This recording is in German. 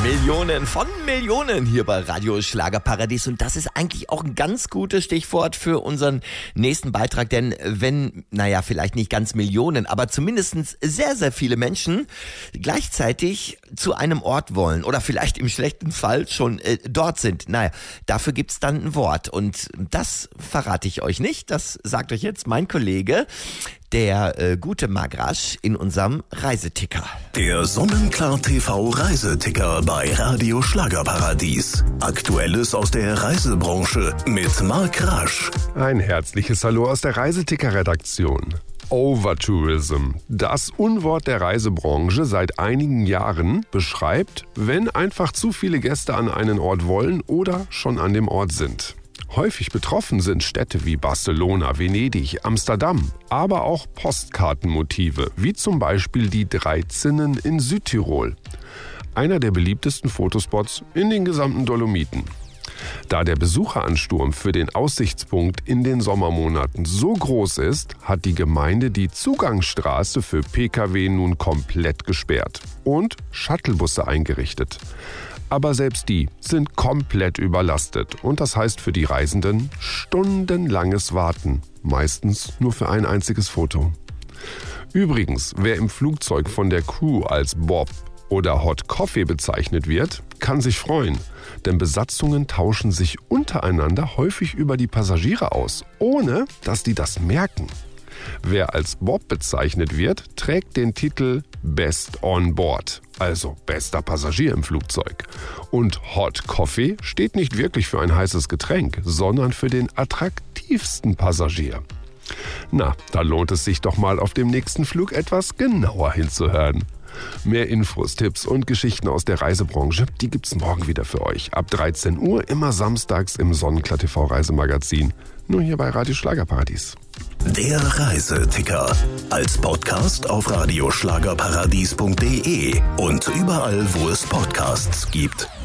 Millionen von Millionen hier bei Radio Schlagerparadies. Und das ist eigentlich auch ein ganz gutes Stichwort für unseren nächsten Beitrag. Denn wenn, vielleicht nicht ganz Millionen, aber zumindest sehr, sehr viele Menschen gleichzeitig zu einem Ort wollen oder vielleicht im schlechten Fall schon dort sind. Dafür gibt's dann ein Wort. Und das verrate ich euch nicht. Das sagt euch jetzt mein Kollege, der gute Magrasch in unserem Reiseticker. Der Sonnenklar TV Reiseticker bei Radio Schlagerparadies. Aktuelles aus der Reisebranche mit Marc Rasch. Ein herzliches Hallo aus der Reiseticker-Redaktion. Overtourism, das Unwort der Reisebranche seit einigen Jahren, beschreibt, wenn einfach zu viele Gäste an einen Ort wollen oder schon an dem Ort sind. Häufig betroffen sind Städte wie Barcelona, Venedig, Amsterdam, aber auch Postkartenmotive, wie zum Beispiel die 3 Zinnen in Südtirol. Einer der beliebtesten Fotospots in den gesamten Dolomiten. Da der Besucheransturm für den Aussichtspunkt in den Sommermonaten so groß ist, hat die Gemeinde die Zugangsstraße für Pkw nun komplett gesperrt und Shuttlebusse eingerichtet. Aber selbst die sind komplett überlastet und das heißt für die Reisenden stundenlanges Warten, meistens nur für ein einziges Foto. Übrigens, wer im Flugzeug von der Crew als Bob oder Hot Coffee bezeichnet wird, kann sich freuen, denn Besatzungen tauschen sich untereinander häufig über die Passagiere aus, ohne dass die das merken. Wer als Bob bezeichnet wird, trägt den Titel Best on Board, also bester Passagier im Flugzeug. Und Hot Coffee steht nicht wirklich für ein heißes Getränk, sondern für den attraktivsten Passagier. Da lohnt es sich doch mal auf dem nächsten Flug etwas genauer hinzuhören. Mehr Infos, Tipps und Geschichten aus der Reisebranche, die gibt's morgen wieder für euch. Ab 13 Uhr, immer samstags im Sonnenklar TV Reisemagazin. Nur hier bei Radio Schlagerparadies. Der Reiseticker. Als Podcast auf radioschlagerparadies.de und überall, wo es Podcasts gibt.